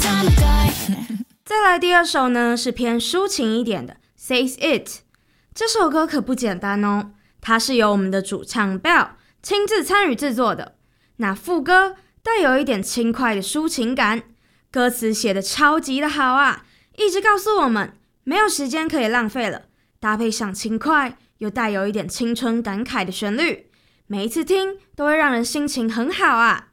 再来第二首呢，是偏抒情一点的 Says It。 这首歌可不简单哦，它是由我们的主唱 Bell 亲自参与制作的。那副歌带有一点轻快的抒情感，歌词写得超级的好啊，一直告诉我们没有时间可以浪费了，搭配上轻快又带有一点青春感慨的旋律，每一次听都会让人心情很好啊。